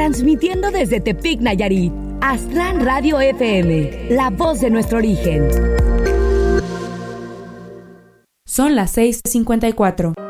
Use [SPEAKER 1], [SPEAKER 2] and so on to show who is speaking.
[SPEAKER 1] transmitiendo desde Tepic, Nayarit. Aztlán Radio FM, la voz de nuestro origen.
[SPEAKER 2] Son las 6:54.